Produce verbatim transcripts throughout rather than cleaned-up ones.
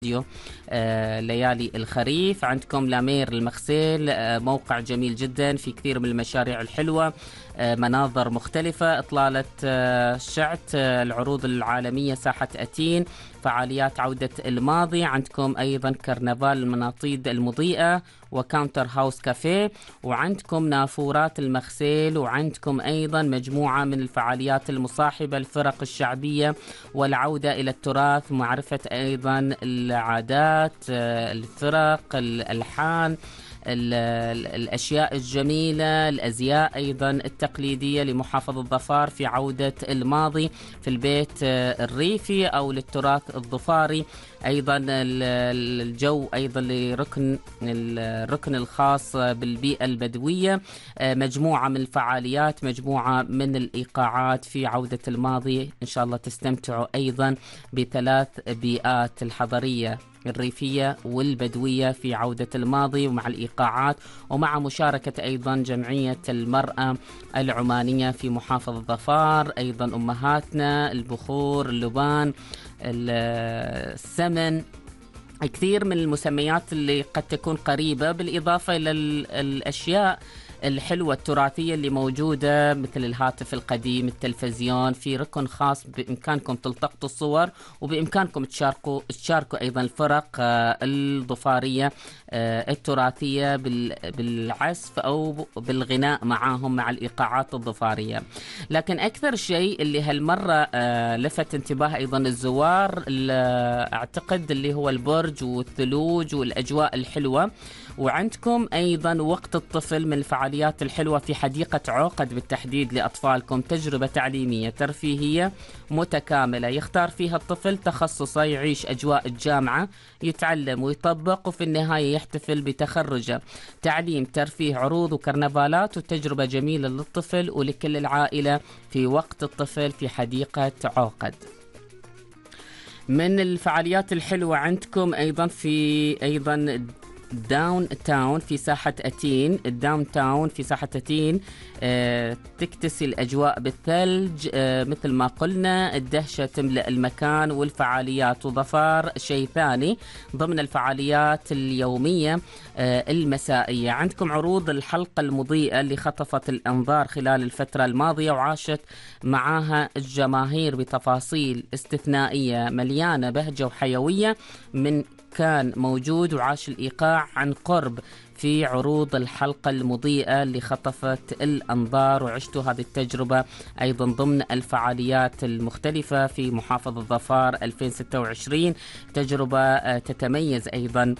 استوديو آه ليالي الخريف. عندكم لامير المغسيل، آه موقع جميل جدا في كثير من المشاريع الحلوة، آه مناظر مختلفة، إطلالة آه شعت، آه العروض العالمية، ساحة أتين، فعاليات عودة الماضي. عندكم أيضا كرنفال المناطيد المضيئة وكاونتر هاوس كافيه، وعندكم نافورات المغسيل، وعندكم أيضا مجموعة من الفعاليات المصاحبة، الفرق الشعبية والعودة إلى التراث، معرفة أيضا العادات، الفرق، الألحان، الأشياء الجميلة، الأزياء أيضا التقليدية لمحافظة ظفار في عودة الماضي في البيت الريفي أو للتراث الظفاري. أيضا الجو أيضا لركن الركن الخاص بالبيئة البدوية، مجموعة من الفعاليات، مجموعة من الإيقاعات في عودة الماضي. إن شاء الله تستمتعوا أيضا بثلاث بيئات الحضرية الريفية والبدوية في عودة الماضي، ومع الإيقاعات ومع مشاركة أيضا جمعية المرأة العمانية في محافظة ظفار، أيضا أمهاتنا، البخور، اللبان، السمن، كثير من المسميات اللي قد تكون قريبة، بالإضافة إلى الأشياء الحلوة التراثية اللي موجودة مثل الهاتف القديم، التلفزيون. في ركن خاص بإمكانكم تلتقطوا الصور، وبإمكانكم تشاركوا تشاركوا أيضا الفرق الظفارية التراثية بالعزف أو بالغناء معاهم مع الإيقاعات الظفارية. لكن أكثر شيء اللي هالمرة لفت انتباه أيضا الزوار، أعتقد اللي هو البرج والثلوج والأجواء الحلوة. وعندكم أيضا وقت الطفل من الفعاليات الحلوة في حديقة عقد بالتحديد لأطفالكم، تجربة تعليمية ترفيهية متكاملة يختار فيها الطفل تخصصه، يعيش أجواء الجامعة، يتعلم ويطبق، وفي النهاية يحتفل بتخرجه. تعليم، ترفيه، عروض وكرنفالات، وتجربة جميلة للطفل ولكل العائلة في وقت الطفل في حديقة عقد. من الفعاليات الحلوة عندكم أيضا في أيضا داون تاون في ساحة أتين. الداون تاون في ساحة أتين آه تكتسي الأجواء بالثلج، آه مثل ما قلنا، الدهشة تملأ المكان والفعاليات. وظفار شيء ثاني ضمن الفعاليات اليومية آه المسائية. عندكم عروض الحلقة المضيئة اللي خطفت الأنظار خلال الفترة الماضية وعاشت معاها الجماهير بتفاصيل استثنائية مليانة بهجة وحيوية. من كان موجود وعاش الإيقاع عن قرب في عروض الحلقة المضيئة اللي خطفت الأنظار، وعشتوا هذه التجربة أيضا ضمن الفعاليات المختلفة في محافظة ظفار ألفين وستة وعشرين. تجربة تتميز أيضا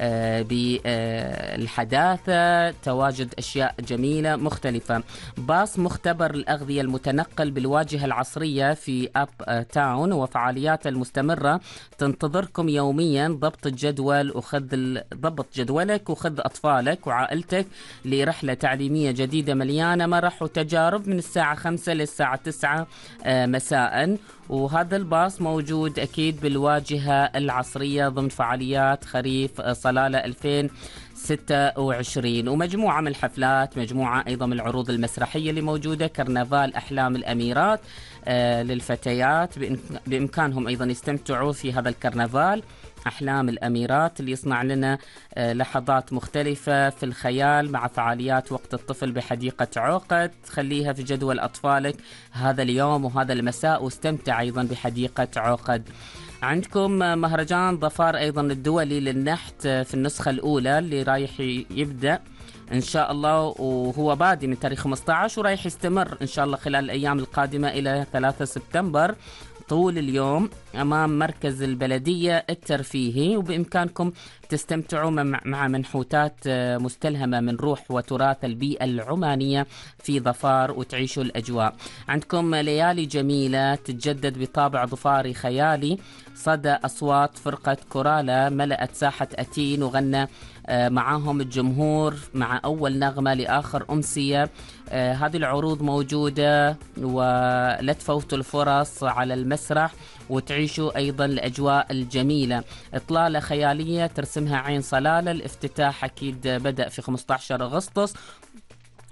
بالحداثة، تواجد أشياء جميلة مختلفة. باص مختبر الأغذية المتنقل بالواجهة العصرية في أب تاون، وفعاليات المستمرة تنتظركم يوميا. ضبط الجدول وخذ ضبط جدولك وخذ أطفال وعائلتك لرحلة تعليمية جديدة مليانة مرح وتجارب من الساعة خمسة للساعة تسعة مساء. وهذا الباص موجود أكيد بالواجهة العصرية ضمن فعاليات خريف صلالة ألفين وستة وعشرين. ومجموعة من الحفلات، مجموعة أيضا من العروض المسرحية اللي موجودة. كرنفال أحلام الأميرات آه للفتيات، بإمكانهم أيضا يستمتعوا في هذا الكرنفال أحلام الأميرات اللي يصنع لنا لحظات مختلفة في الخيال مع فعاليات وقت الطفل بحديقة عقد. خليها في جدول أطفالك هذا اليوم وهذا المساء، واستمتع أيضا بحديقة عقد. عندكم مهرجان ظفار أيضا الدولي للنحت في النسخة الأولى اللي رايح يبدأ إن شاء الله، وهو بادي من تاريخ خمسة عشر ورايح يستمر إن شاء الله خلال الأيام القادمة إلى ثلاثة سبتمبر طول اليوم أمام مركز البلدية الترفيهي. وبإمكانكم تستمتعوا مع منحوتات مستلهمة من روح وتراث البيئة العمانية في ظفار وتعيشوا الأجواء. عندكم ليالي جميلة تتجدد بطابع ظفاري خيالي. صدى أصوات فرقة كورالا ملأت ساحة أتين، وغنى معاهم الجمهور مع أول نغمة لآخر أمسية. آه هذه العروض موجودة، ولا تفوتوا الفرص على المسرح وتعيشوا أيضا الأجواء الجميلة. إطلالة خيالية ترسمها عين صلالة. الافتتاح أكيد بدأ في خمسة عشر أغسطس،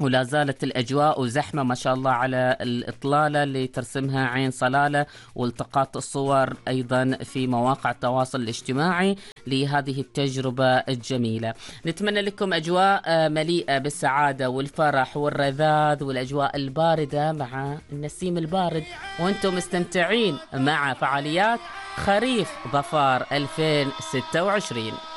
ولا زالت الأجواء وزحمة ما شاء الله على الإطلالة اللي ترسمها عين صلالة، والتقاط الصور أيضا في مواقع التواصل الاجتماعي لهذه التجربة الجميلة. نتمنى لكم أجواء مليئة بالسعادة والفرح والرذاذ والأجواء الباردة مع النسيم البارد، وأنتم مستمتعين مع فعاليات خريف ظفار ألفين وستة وعشرين.